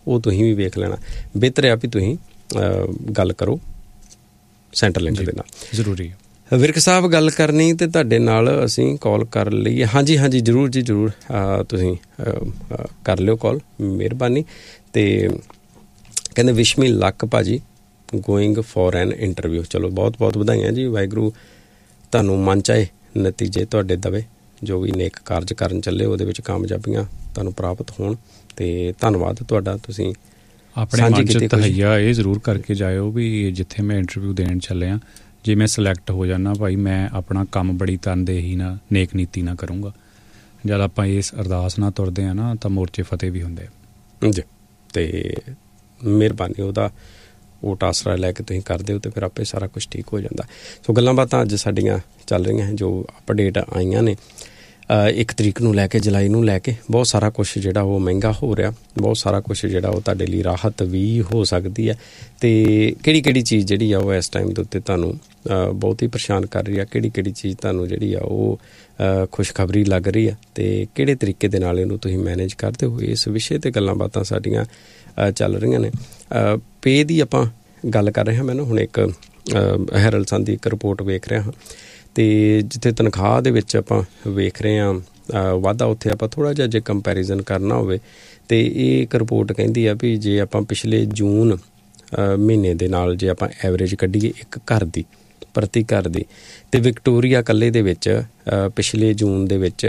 ਉਹ ਤੁਸੀਂ ਵੀ ਵੇਖ ਲੈਣਾ। ਬਿਹਤਰ ਆ ਵੀ ਤੁਸੀਂ ਗੱਲ ਕਰੋ ਸੈਂਟਰਲਿੰਕ ਦੇ ਨਾਲ। ਜ਼ਰੂਰੀ ਵਿਰਕ ਸਾਹਿਬ ਗੱਲ ਕਰਨੀ ਤੇ ਤੁਹਾਡੇ ਨਾਲ ਅਸੀਂ ਕਾਲ ਕਰ ਲਈਏ? ਹਾਂਜੀ ਹਾਂਜੀ ਜ਼ਰੂਰ ਜੀ ਜ਼ਰੂਰ, ਤੁਸੀਂ ਕਰ ਲਿਓ ਕਾਲ, ਮਿਹਰਬਾਨੀ। ਅਤੇ ਕਹਿੰਦੇ ਵਿਸ਼ ਮੀ ਲੱਕ ਭਾਅ ਜੀ ਗੋਇੰਗ ਫੋਰ ਐਨ ਇੰਟਰਵਿਊ। ਚਲੋ ਬਹੁਤ ਬਹੁਤ ਵਧਾਈਆਂ ਜੀ, ਵਾਹਿਗੁਰੂ ਤੁਹਾਨੂੰ ਮਨ ਚਾਹੇ ਨਤੀਜੇ ਤੁਹਾਡੇ ਦਵੇ, ਜੋ ਵੀ ਨੇਕ ਕਾਰਜ ਕਰਨ ਚੱਲੇ ਉਹਦੇ ਵਿੱਚ ਕਾਮਯਾਬੀਆਂ ਤੁਹਾਨੂੰ ਪ੍ਰਾਪਤ ਹੋਣ। ਅਤੇ ਧੰਨਵਾਦ ਤੁਹਾਡਾ, ਤੁਸੀਂ ਆਪਣੇ ਮਨ 'ਚ ਤਹਈਆ ਇਹ ਜ਼ਰੂਰ ਕਰਕੇ ਜਾਇਓ ਵੀ ਜਿੱਥੇ ਮੈਂ ਇੰਟਰਵਿਊ ਦੇਣ ਚੱਲਿਆ, ਜੇ ਮੈਂ ਸਿਲੈਕਟ ਹੋ ਜਾਂਦਾ ਭਾਈ, ਮੈਂ ਆਪਣਾ ਕੰਮ ਬੜੀ ਤਨਦੇਹੀ ਨਾਲ ਨੇਕ ਨੀਤੀ ਨਾਲ ਕਰੂੰਗਾ। ਜਦ ਆਪਾਂ ਇਸ ਅਰਦਾਸ ਨਾਲ ਤੁਰਦੇ ਹਾਂ ਨਾ ਤਾਂ ਮੋਰਚੇ ਫਤਿਹ ਵੀ ਹੁੰਦੇ ਆ ਜੀ। ਅਤੇ ਮਿਹਰਬਾਨੀ, ਉਹਦਾ ਓਟ ਆਸਰਾ ਲੈ ਕੇ ਤੁਸੀਂ ਕਰਦੇ ਹੋ ਅਤੇ ਫਿਰ ਆਪੇ ਸਾਰਾ ਕੁਛ ਠੀਕ ਹੋ ਜਾਂਦਾ। ਸੋ ਗੱਲਾਂ ਬਾਤਾਂ ਅੱਜ ਸਾਡੀਆਂ ਚੱਲ ਰਹੀਆਂ ਜੋ ਅਪਡੇਟ ਆਈਆਂ ਨੇ 1 ਤਰੀਕ ਨੂੰ ਲੈ ਕੇ, ਜੁਲਾਈ ਨੂੰ ਲੈ ਕੇ। ਬਹੁਤ ਸਾਰਾ ਕੁਛ ਜਿਹੜਾ ਉਹ ਮਹਿੰਗਾ ਹੋ ਰਿਹਾ, ਬਹੁਤ ਸਾਰਾ ਕੁਛ ਜਿਹੜਾ ਉਹ ਤੁਹਾਡੇ ਲਈ ਰਾਹਤ ਵੀ ਹੋ ਸਕਦੀ ਹੈ। ਅਤੇ ਕਿਹੜੀ ਕਿਹੜੀ ਚੀਜ਼ ਜਿਹੜੀ ਆ ਉਹ ਇਸ ਟਾਈਮ ਦੇ ਉੱਤੇ ਤੁਹਾਨੂੰ ਬਹੁਤ ਹੀ ਪਰੇਸ਼ਾਨ ਕਰ ਰਹੀ ਆ, ਕਿਹੜੀ ਕਿਹੜੀ ਚੀਜ਼ ਤੁਹਾਨੂੰ ਜਿਹੜੀ ਆ ਉਹ ਖੁਸ਼ਖਬਰੀ ਲੱਗ ਰਹੀ ਆ, ਅਤੇ ਕਿਹੜੇ ਤਰੀਕੇ ਦੇ ਨਾਲ ਇਹਨੂੰ ਤੁਸੀਂ ਮੈਨੇਜ ਕਰਦੇ ਹੋ, ਇਸ ਵਿਸ਼ੇ 'ਤੇ ਗੱਲਾਂ ਬਾਤਾਂ ਸਾਡੀਆਂ ਚੱਲ ਰਹੀਆਂ ਨੇ। ਪੇ ਦੀ ਆਪਾਂ ਗੱਲ ਕਰ ਰਹੇ ਹਾਂ। ਮੈਨੂੰ ਹੁਣ ਇੱਕ ਹੈਰਲਡ ਸਨ ਦੀ ਇੱਕ ਰਿਪੋਰਟ ਵੇਖ ਰਿਹਾ ਹਾਂ, ਅਤੇ ਜਿੱਥੇ ਤਨਖਾਹ ਦੇ ਵਿੱਚ ਆਪਾਂ ਵੇਖ ਰਹੇ ਹਾਂ ਵਾਧਾ, ਉੱਥੇ ਆਪਾਂ ਥੋੜ੍ਹਾ ਜਿਹਾ ਜੇ ਕੰਪੈਰੀਜ਼ਨ ਕਰਨਾ ਹੋਵੇ ਤਾਂ ਇਹ ਇੱਕ ਰਿਪੋਰਟ ਕਹਿੰਦੀ ਆ ਵੀ ਜੇ ਆਪਾਂ ਪਿਛਲੇ ਜੂਨ ਮਹੀਨੇ ਦੇ ਨਾਲ ਜੇ ਆਪਾਂ ਐਵਰੇਜ ਕੱਢੀਏ ਇੱਕ ਘਰ ਦੀ, ਪ੍ਰਤੀ ਘਰ ਦੀ, ਅਤੇ ਵਿਕਟੋਰੀਆ ਇਕੱਲੇ ਦੇ ਵਿੱਚ ਪਿਛਲੇ ਜੂਨ ਦੇ ਵਿੱਚ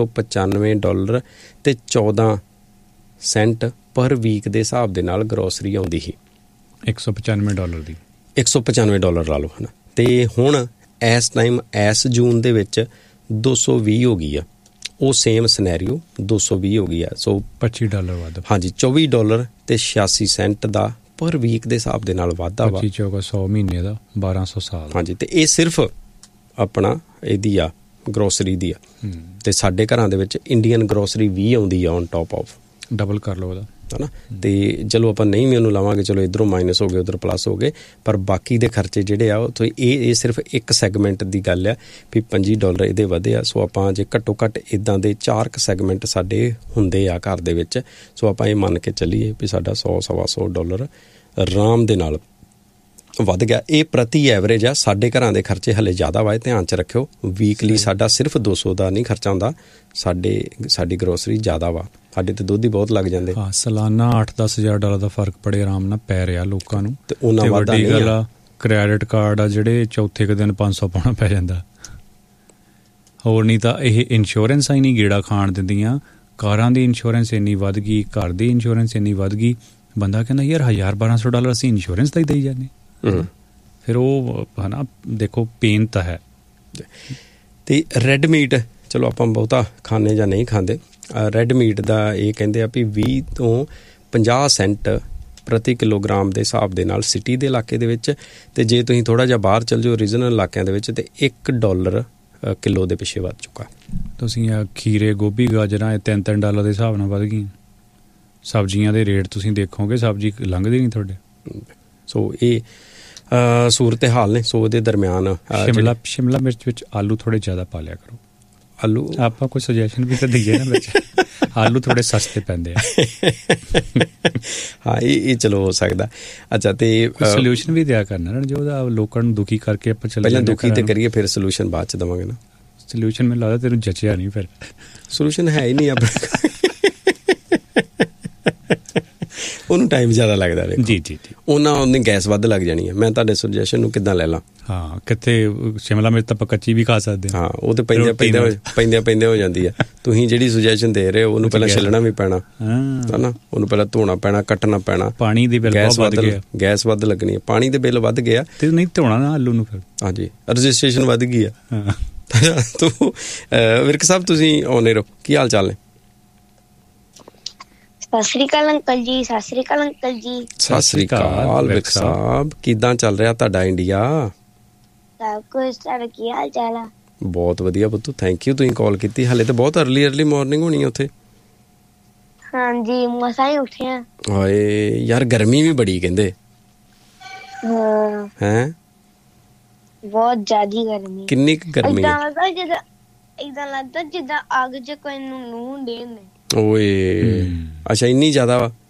$195 ਅਤੇ 14 ਸੈਂਟ ਪਰ ਵੀਕ ਦੇ ਹਿਸਾਬ ਦੇ ਨਾਲ ਗਰੋਸਰੀ ਆਉਂਦੀ ਸੀ। $195 ਦੀ $195 ਲਾ ਲਓ, ਹੈ ਨਾ। ਅਤੇ ਹੁਣ ਇਸ ਟਾਈਮ ਇਸ ਜੂਨ ਦੇ ਵਿੱਚ 220 ਹੋ ਗਈ ਆ। ਉਹ ਸੇਮ ਸਿਨੈਰੀਓ 220 ਹੋ ਗਈ ਆ। ਸੋ $25 ਵੱਧ, ਹਾਂਜੀ, $24 ਅਤੇ 86 ਸੈਂਟ ਦਾ ਪਰ ਵੀਕ ਦੇ ਹਿਸਾਬ ਦੇ ਨਾਲ ਵਾਧਾ ਵਾ। 100 ਮਹੀਨੇ ਦਾ 1200 ਸਾਲ। ਹਾਂਜੀ, ਅਤੇ ਇਹ ਸਿਰਫ ਆਪਣਾ ਇਹਦੀ ਆ ਗਰੋਸਰੀ ਦੀ ਆ। ਅਤੇ ਸਾਡੇ ਘਰਾਂ ਦੇ ਵਿੱਚ ਇੰਡੀਅਨ ਗਰੋਸਰੀ ਵੀ ਆਉਂਦੀ ਆ ਔਨ ਟੋਪ ਆਫ, ਡਬਲ ਕਰ ਲਓ ਉਹਦਾ, ਹੈ ਨਾ। ਅਤੇ ਚਲੋ ਆਪਾਂ ਨਹੀਂ ਵੀ ਉਹਨੂੰ ਲਾਵਾਂਗੇ, ਚਲੋ ਇੱਧਰੋਂ ਮਾਈਨਸ ਹੋ ਗਏ ਉੱਧਰ ਪਲੱਸ ਹੋ ਗਏ, ਪਰ ਬਾਕੀ ਦੇ ਖਰਚੇ ਜਿਹੜੇ ਆ ਉੱਥੋਂ ਇਹ ਸਿਰਫ ਇੱਕ ਸੈਗਮੈਂਟ ਦੀ ਗੱਲ ਆ ਵੀ $25 ਇਹਦੇ ਵਧੇ ਆ। ਸੋ ਆਪਾਂ ਜੇ ਘੱਟੋ ਘੱਟ ਇੱਦਾਂ ਦੇ 4 ਸੈਗਮੈਂਟ ਸਾਡੇ ਹੁੰਦੇ ਆ ਘਰ ਦੇ ਵਿੱਚ, ਸੋ ਆਪਾਂ ਇਹ ਮੰਨ ਕੇ ਚੱਲੀਏ ਵੀ ਸਾਡਾ $100-125 ਆਰਾਮ ਦੇ ਨਾਲ ਵੱਧ ਗਿਆ। ਇਹ ਪ੍ਰਤੀ ਐਵਰੇਜ ਆ। ਸਾਡੇ ਘਰਾਂ ਦੇ ਖਰਚੇ ਹਲੇ ਜ਼ਿਆਦਾ ਵਾ, ਧਿਆਨ 'ਚ ਰੱਖਿਓ। ਵੀਕਲੀ ਸਾਡਾ ਸਿਰਫ 200 ਦਾ ਨਹੀਂ ਖਰਚਾ ਹੁੰਦਾ, ਸਾਡੀ ਗਰੋਸਰੀ ਜ਼ਿਆਦਾ ਵਾ। ਸਾਡੇ ਤੇ ਦੁੱਧ ਹੀ ਬਹੁਤ ਲੱਗ ਜਾਂਦੇ। ਹਾਂ, ਸਾਲਾਨਾ $8-10 ਹਜ਼ਾਰ ਦਾ ਫਰਕ ਬੜੇ ਆਰਾਮ ਨਾਲ ਪੈ ਰਿਹਾ ਲੋਕਾਂ ਨੂੰ। ਅਤੇ ਉਹਨਾਂ ਵੱਡੀ ਗੱਲ ਆ ਕ੍ਰੈਡਿਟ ਕਾਰਡ ਆ ਜਿਹੜੇ ਚੌਥੇ ਕੁ ਦਿਨ 500 ਪਾਉਣਾ ਪੈ ਜਾਂਦਾ। ਹੋਰ ਨਹੀਂ ਤਾਂ ਇਹ ਇੰਸ਼ੋਰੈਂਸਾਂ ਹੀ ਨਹੀਂ ਗੇੜਾ ਖਾਣ ਦਿੰਦੀਆਂ। ਕਾਰਾਂ ਦੀ ਇੰਸ਼ੋਰੈਂਸ ਇੰਨੀ ਵੱਧ ਗਈ, ਘਰ ਦੀ ਇੰਸ਼ੋਰੈਂਸ ਇੰਨੀ ਵੱਧ ਗਈ, ਬੰਦਾ ਕਹਿੰਦਾ ਯਾਰ $1000-1200 ਅਸੀਂ ਇੰਸ਼ੋਰੈਂਸ ਦਾ ਹੀ ਦੇਈ ਜਾਂਦੇ। ਫਿਰ ਉਹ ਹੈ ਨਾ, ਦੇਖੋ ਪੇਨ ਤਾਂ ਹੈ। ਅਤੇ ਰੈੱਡ ਮੀਟ ਚਲੋ ਆਪਾਂ ਬਹੁਤਾ ਖਾਂਦੇ ਜਾਂ ਨਹੀਂ ਖਾਂਦੇ। ਰੈੱਡ ਮੀਟ ਦਾ ਇਹ ਕਹਿੰਦੇ ਆ ਵੀ 20 ਤੋਂ 50 ਸੈਂਟ ਪ੍ਰਤੀ ਕਿਲੋਗ੍ਰਾਮ ਦੇ ਹਿਸਾਬ ਦੇ ਨਾਲ ਸਿਟੀ ਦੇ ਇਲਾਕੇ ਦੇ ਵਿੱਚ, ਅਤੇ ਜੇ ਤੁਸੀਂ ਥੋੜ੍ਹਾ ਜਿਹਾ ਬਾਹਰ ਚੱਲ ਜਾਓ ਰੀਜਨਲ ਇਲਾਕਿਆਂ ਦੇ ਵਿੱਚ, ਅਤੇ $1 ਕਿਲੋ ਦੇ ਪਿੱਛੇ ਵੱਧ ਚੁੱਕਾ। ਤੁਸੀਂ ਖੀਰੇ, ਗੋਭੀ, ਗਾਜਰਾਂ ਇਹ $3-3 ਦੇ ਹਿਸਾਬ ਨਾਲ ਵੱਧ ਗਈਆਂ। ਸਬਜ਼ੀਆਂ ਦੇ ਰੇਟ ਤੁਸੀਂ ਦੇਖੋਗੇ, ਸਬਜ਼ੀ ਲੰਘਦੀ ਨਹੀਂ ਤੁਹਾਡੇ। ਸੋ ਇਹ ਸੂਰਤ ਹਾਲ ਨੇ। ਸੋ ਉਹਦੇ ਦਰਮਿਆਨ ਸ਼ਿਮਲਾ ਮਿਰਚ ਵਿੱਚ ਆਲੂ ਥੋੜ੍ਹੇ ਜ਼ਿਆਦਾ ਪਾ ਲਿਆ ਕਰੋ। ਆਲੂ ਆਪਾਂ ਕੋਈ ਸੁਜੈਸ਼ਨ ਵੀ ਤਾਂ ਦਈਏ ਨਾ ਵਿੱਚ। ਆਲੂ ਥੋੜ੍ਹੇ ਸਸਤੇ ਪੈਂਦੇ ਆ। ਹਾਂ, ਇਹ ਚਲੋ ਹੋ ਸਕਦਾ। ਅੱਛਾ, ਅਤੇ ਸੋਲਿਊਸ਼ਨ ਵੀ ਦਿਆ ਕਰਨਾ ਨਾ, ਜੋ ਉਹਦਾ ਲੋਕਾਂ ਨੂੰ ਦੁਖੀ ਕਰਕੇ ਆਪਾਂ ਚੱਲੇ। ਪਹਿਲਾਂ ਦੁਖੀ ਤੇ ਕਰੀਏ, ਫਿਰ ਸੋਲਿਊਸ਼ਨ ਬਾਅਦ 'ਚ ਦੇਵਾਂਗੇ ਨਾ। ਸੋਲਿਊਸ਼ਨ ਮੈਨੂੰ ਲੱਗਦਾ ਤੈਨੂੰ ਜਚਿਆ ਨਹੀਂ। ਫਿਰ ਸੋਲਿਊਸ਼ਨ ਹੈ ਹੀ ਨਹੀਂ ਆਪਣੇ। ਉਹਨੂੰ ਟਾਈਮ ਜ਼ਿਆਦਾ ਲੱਗਦਾ। ਜੀ। ਉਹਨੇ ਗੈਸ ਵੱਧ ਲੱਗ ਜਾਣੀ ਹੈ। ਮੈਂ ਤੁਹਾਡੇ ਸੁਜੈਸ਼ਨ ਨੂੰ ਕਿੱਦਾਂ ਲੈ ਲਾਂ? ਹਾਂ, ਕਿੱਥੇ ਸ਼ਿਮਲਾ ਮਿਰਚ ਤਾਂ ਆਪਾਂ ਕੱਚੀ ਵੀ ਖਾ ਸਕਦੇ ਹਾਂ। ਉਹ ਤਾਂ ਪੈਂਦਿਆਂ ਹੋ ਜਾਂਦੀ ਆ। ਤੁਸੀਂ ਜਿਹੜੀ ਸੁਜੈਸ਼ਨ ਦੇ ਰਹੇ ਹੋ ਉਹਨੂੰ ਪਹਿਲਾਂ ਛਿੱਲਣਾ ਵੀ ਪੈਣਾ, ਹੈ ਨਾ। ਉਹਨੂੰ ਪਹਿਲਾਂ ਧੋਣਾ ਪੈਣਾ, ਕੱਟਣਾ ਪੈਣਾ। ਪਾਣੀ ਦੀ ਬਿੱਲ ਗੈਸ ਵੱਧ ਲੱਗਣੀ ਹੈ, ਪਾਣੀ ਦੇ ਬਿੱਲ ਵੱਧ ਗਿਆ ਤੇ ਨਹੀਂ ਧੋਣਾ ਨਾ ਆਲੂ ਨੂੰ। ਫਿਰ ਹਾਂਜੀ, ਰਜਿਸਟ੍ਰੇਸ਼ਨ ਵੱਧ ਗਈ ਆ। ਤੋ ਵਿਰਕ ਸਾਹਿਬ ਤੁਸੀਂ ਆਉਂਦੇ ਰਹੋ, ਕੀ ਹਾਲ ਚਾਲ ਨੇ? ਸਤਿ ਸ੍ਰੀ ਅਕਾਲ ਅੰਕਲ ਜੀ। ਸਤਿ ਸ੍ਰੀ ਅਕਾਲ ਅੰਕਲ ਜੀ। ਸਤਿ ਸ੍ਰੀ ਅਕਾਲ ਵਿਰਕ ਸਾਹਿਬ, ਕਿੱਦਾਂ ਚੱਲ ਰਿਹਾ ਤੁਹਾਡਾ ਇੰਡੀਆ? ਸਭ ਕੁਝ। ਤੁਹਾਡਾ ਕੀ ਹਾਲ ਚਾਲ ਆ? ਬਹੁਤ ਵਧੀਆ ਪੁੱਤੂ, ਥੈਂਕ ਯੂ ਤੁਸੀਂ ਕਾਲ ਕੀਤੀ। ਹਾਲੇ ਤਾਂ ਬਹੁਤ ਅਰਲੀ ਮਾਰਨਿੰਗ ਹੋਣੀ ਆ ਉੱਥੇ। ਹਾਂਜੀ, ਮਸਾਂ ਹੀ ਉੱਠੇ ਆ। ਹਾਏ ਯਾਰ, ਗਰਮੀ ਵੀ ਬੜੀ ਕਹਿੰਦੇ। ਹੈਂ? ਬਹੁਤ ਜ਼ਿਆਦਾ ਗਰਮੀ। ਕਿੰਨੀ ਕੁ ਗਰਮੀ? ਏਦਾਂ ਲੱਗਦਾ ਜਿੱਦਾਂ ਅੱਗ 'ਚ ਕੋਈ ਨੂੰ ਨੂੰਹ ਦੇ। ਓਏ ਅੱਛਾ, ਇੰਨੀ ਜ਼ਿਆਦਾ ਵਾ?